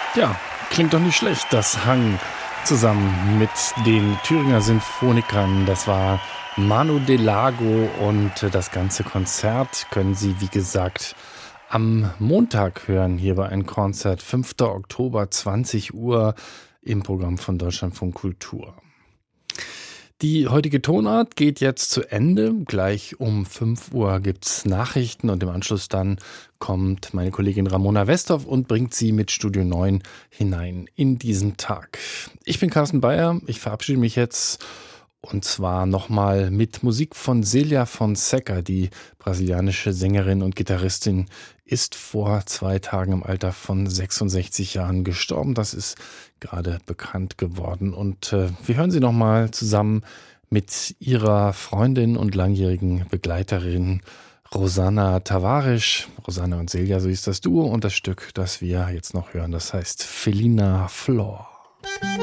Ja, klingt doch nicht schlecht, das Hang zusammen mit den Thüringer Sinfonikern. Das war Manu Delago und das ganze Konzert können Sie, wie gesagt, am Montag hören, hier bei einem Konzert, 5. Oktober, 20 Uhr im Programm von Deutschlandfunk Kultur. Die heutige Tonart geht jetzt zu Ende. Gleich um 5 Uhr gibt's Nachrichten und im Anschluss dann kommt meine Kollegin Ramona Westhoff und bringt Sie mit Studio 9 hinein in diesen Tag. Ich bin Carsten Bayer. Ich verabschiede mich jetzt und zwar nochmal mit Musik von Celia Fonseca. Die brasilianische Sängerin und Gitarristin ist vor 2 Tagen im Alter von 66 Jahren gestorben. Das ist gerade bekannt geworden. Und wir hören sie nochmal zusammen mit ihrer Freundin und langjährigen Begleiterin Rosana Tavares. Rosana und Celia, so ist das Duo. Und das Stück, das wir jetzt noch hören, das heißt Felina Flor.